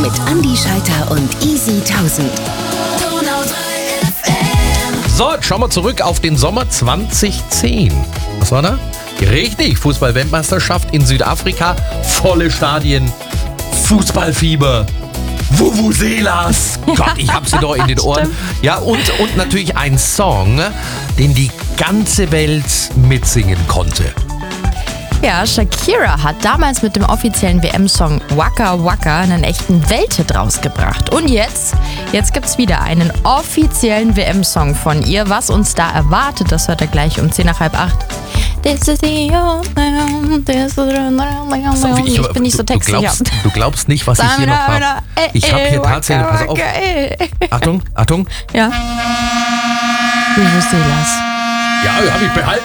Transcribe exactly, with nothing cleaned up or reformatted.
mit Andi Scheiter und Easy tausend. So, jetzt schauen wir zurück auf den Sommer zwanzig zehn. Was war da? Richtig, Fußball-Weltmeisterschaft in Südafrika, volle Stadien, Fußballfieber, Vuvuzelas. Gott, ich hab sie doch in den Ohren. Ja, und, und natürlich ein Song, den die ganze Welt mitsingen konnte. Ja, Shakira hat damals mit dem offiziellen W M-Song Waka Waka einen echten Welthit rausgebracht. Und jetzt, jetzt gibt's wieder einen offiziellen W M-Song von ihr. Was uns da erwartet, das hört ihr gleich um zehn nach halb acht. This is the old man, this is the old man. Ich bin nicht so textig. Du glaubst, du glaubst nicht, was ich hier noch habe. Ich habe hier tatsächlich, pass auf. Achtung, Achtung. Ja. Vuvuzelas. Ja, habe ich behalten.